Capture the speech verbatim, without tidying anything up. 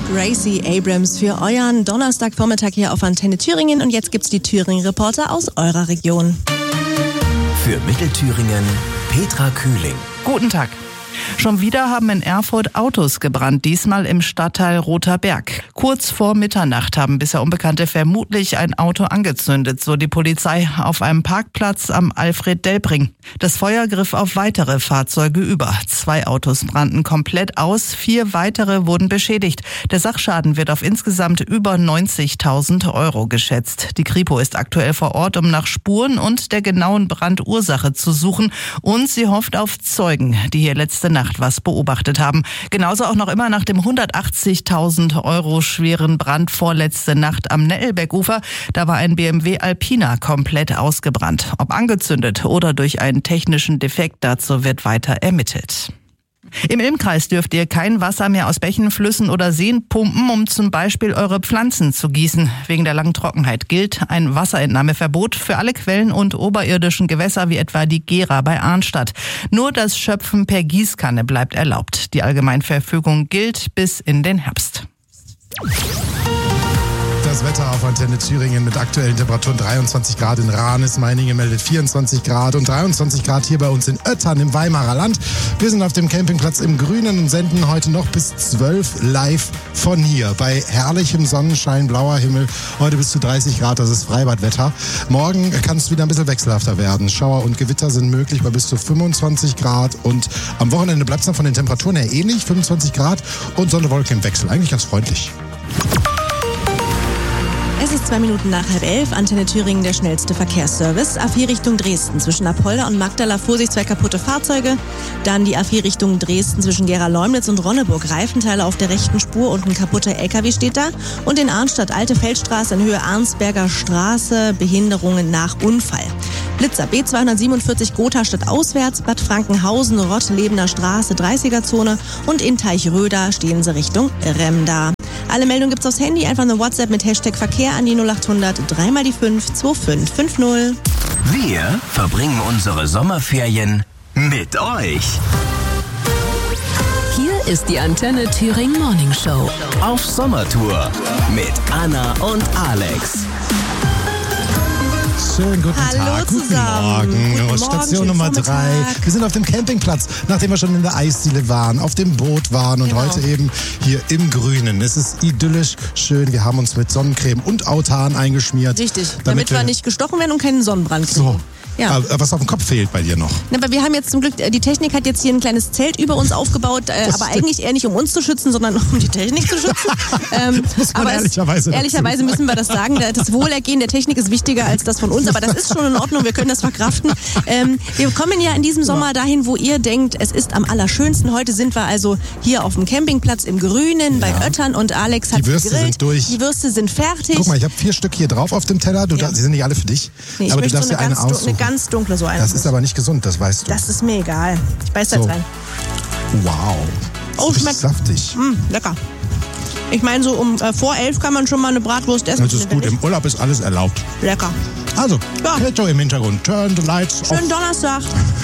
Gracie Abrams für euren Donnerstagvormittag hier auf Antenne Thüringen. Und jetzt gibt's die Thüringen-Reporter aus eurer Region. Für Mittelthüringen Petra Kühling. Guten Tag. Schon wieder haben in Erfurt Autos gebrannt, diesmal im Stadtteil Rother Berg. Kurz vor Mitternacht haben bisher Unbekannte vermutlich ein Auto angezündet, so die Polizei auf einem Parkplatz am Alfred-Delbring. Das Feuer griff auf weitere Fahrzeuge über. Zwei Autos brannten komplett aus, vier weitere wurden beschädigt. Der Sachschaden wird auf insgesamt über neunzigtausend Euro geschätzt. Die Kripo ist aktuell vor Ort, um nach Spuren und der genauen Brandursache zu suchen. Und sie hofft auf Zeugen, die hier letzte Nacht was beobachtet haben. Genauso auch noch immer nach dem hundertachtzigtausend Euro schweren Brand vorletzte Nacht am Nettelbergufer. Da war ein B M W Alpina komplett ausgebrannt. Ob angezündet oder durch einen technischen Defekt, dazu wird weiter ermittelt. Im Ilmkreis dürft ihr kein Wasser mehr aus Bächen, Flüssen oder Seen pumpen, um zum Beispiel eure Pflanzen zu gießen. Wegen der langen Trockenheit gilt ein Wasserentnahmeverbot für alle Quellen und oberirdischen Gewässer wie etwa die Gera bei Arnstadt. Nur das Schöpfen per Gießkanne bleibt erlaubt. Die Allgemeinverfügung gilt bis in den Herbst. Das Wetter auf Antenne Thüringen mit aktuellen Temperaturen dreiundzwanzig Grad in Rahnis, Meiningen meldet vierundzwanzig Grad und dreiundzwanzig Grad hier bei uns in Oettern im Weimarer Land. Wir sind auf dem Campingplatz im Grünen und senden heute noch bis zwölf live von hier. Bei herrlichem Sonnenschein, blauer Himmel, heute bis zu dreißig Grad, das ist Freibadwetter. Morgen kann es wieder ein bisschen wechselhafter werden. Schauer und Gewitter sind möglich bei bis zu fünfundzwanzig Grad und am Wochenende bleibt es dann von den Temperaturen her ähnlich, fünfundzwanzig Grad und Sonne, Wolke im Wechsel. Eigentlich ganz freundlich. Es ist zwei Minuten nach halb elf. Antenne Thüringen, der schnellste Verkehrsservice. A vier Richtung Dresden. Zwischen Apolda und Magdala Vorsicht, zwei kaputte Fahrzeuge. Dann die A vier Richtung Dresden zwischen Gera-Leumnitz und Ronneburg. Reifenteile auf der rechten Spur und ein kaputter L K W steht da. Und in Arnstadt Alte Feldstraße in Höhe Arnsberger Straße. Behinderungen nach Unfall. Blitzer B zweihundertsiebenundvierzig Gotha Stadt auswärts. Bad Frankenhausen, Rottlebener Straße, dreißiger Zone. Und in Teichröder stehen sie Richtung Remda. Alle Meldungen gibt's aufs Handy, einfach eine WhatsApp mit Hashtag Verkehr an die null achthundert drei mal die fünf zwei fünf fünf null. Wir verbringen unsere Sommerferien mit euch. Hier ist die Antenne Thüringen Morning Show. Auf Sommertour mit Anna und Alex. Schönen guten Hallo Tag, guten zusammen. Morgen. Guten Morgen, Station schönen Nummer drei. Vormittag. Wir sind auf dem Campingplatz, nachdem wir schon in der Eisdiele waren, auf dem Boot waren und Genau. heute eben hier im Grünen. Es ist idyllisch schön. Wir haben uns mit Sonnencreme und Autan eingeschmiert. Richtig, damit, damit wir nicht gestochen werden und keinen Sonnenbrand kriegen. So. Ja. Aber was auf dem Kopf fehlt bei dir noch? Na, aber wir haben jetzt zum Glück, äh, die Technik hat jetzt hier ein kleines Zelt über uns aufgebaut, äh, Das aber stimmt. eigentlich eher nicht um uns zu schützen, sondern um die Technik zu schützen. ähm, muss man aber ehrlicherweise es, dazu ehrlicherweise sagen. müssen wir das sagen, das Wohlergehen der Technik ist wichtiger als das von uns, aber das ist schon in Ordnung, wir können das verkraften. Ähm, wir kommen ja in diesem Sommer dahin, wo ihr denkt, es ist am allerschönsten. Heute sind wir also hier auf dem Campingplatz im Grünen bei Ja. Oettern und Alex hat Die Würste gegrillt. sind durch. Die Würste sind fertig. Guck mal, ich habe vier Stück hier drauf auf dem Teller. Du, Ja. da, sie sind nicht alle für dich, Nee, ich aber du möchte darfst so dir eine eine ganz, du- aussuchen. eine ganz dunkle so eine. Das ist aber nicht gesund, das weißt du. Das ist mir egal. Ich beiß da jetzt So. rein. Wow. Oh, Richtig schmeckt- saftig. Mm, lecker. Ich meine, so um äh, vor elf kann man schon mal eine Bratwurst essen. Das ist gut. Im Urlaub ist alles erlaubt. Lecker. Also, Ja. Keto im Hintergrund. Turn the lights off. Schönen Donnerstag.